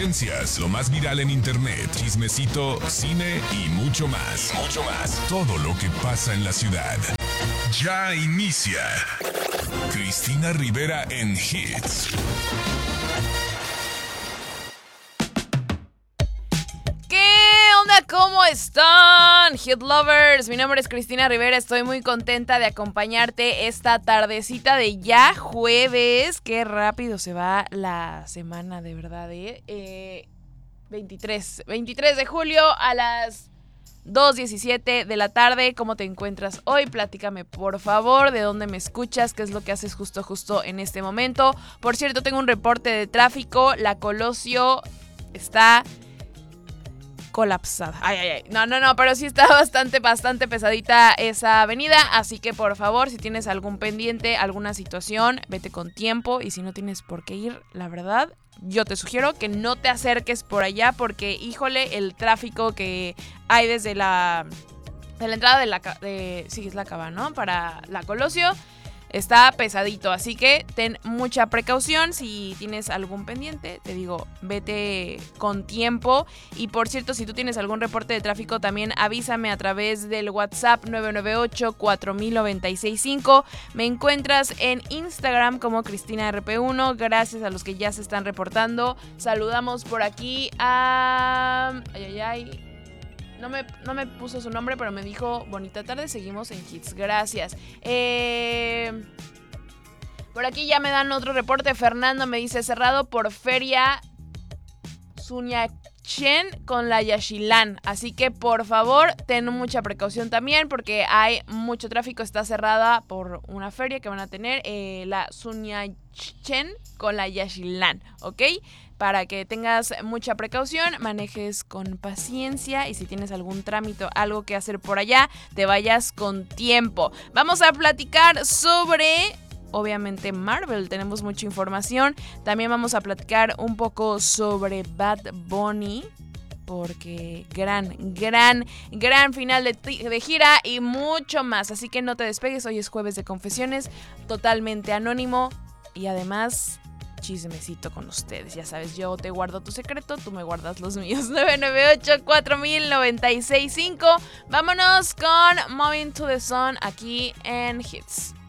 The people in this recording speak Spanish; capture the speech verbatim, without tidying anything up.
tendencias, lo más viral en internet, chismecito, cine y mucho más. Mucho más. Todo lo que pasa en la ciudad. Ya inicia Cristina Rivera en Hits. ¿Cómo están, Hit Lovers? Mi nombre es Cristina Rivera, estoy muy contenta de acompañarte esta tardecita de ya jueves. Qué rápido se va la semana, de verdad, ¿eh? eh veintitrés de julio a las dos diecisiete de la tarde. ¿Cómo te encuentras hoy? Platícame, por favor, de dónde me escuchas, qué es lo que haces justo, justo en este momento. Por cierto, tengo un reporte de tráfico. La Colosio está colapsada. Ay, ay, ay. No, no, no, pero sí está bastante, bastante pesadita esa avenida. Así que, por favor, si tienes algún pendiente, alguna situación, vete con tiempo. Y si no tienes por qué ir, la verdad, yo te sugiero que no te acerques por allá porque, híjole, el tráfico que hay desde la, de la entrada de la... De, sí, es la Cava, ¿no? Para la Colosio. Está pesadito, así que ten mucha precaución. Si tienes algún pendiente, te digo, vete con tiempo. Y por cierto, si tú tienes algún reporte de tráfico, también avísame a través del WhatsApp nueve nueve ocho, cuatro mil noventa y seis cinco. Me encuentras en Instagram como Cristina R P uno. Gracias a los que ya se están reportando. Saludamos por aquí a... Ay, ay, ay. No me, no me puso su nombre, pero me dijo bonita tarde, seguimos en Hits. Gracias. Eh, por aquí ya me dan otro reporte. Fernando me dice cerrado por Feria Suñachen con la Yaxchilán. Así que por favor ten mucha precaución también porque hay mucho tráfico. Está cerrada por una feria que van a tener, eh, la Suñachen con la Yaxchilán, ¿ok? Para que tengas mucha precaución, manejes con paciencia y si tienes algún trámite, algo que hacer por allá, te vayas con tiempo. Vamos a platicar sobre, obviamente, Marvel. Tenemos mucha información. También vamos a platicar un poco sobre Bad Bunny, porque gran, gran, gran final de, t- de gira y mucho más. Así que no te despegues, hoy es jueves de confesiones, totalmente anónimo y además chismecito con ustedes. Ya sabes, yo te guardo tu secreto, tú me guardas los míos. nueve nueve ocho, cuatro mil noventa y seis cinco. Vámonos con Moving to the Sun aquí en Hits.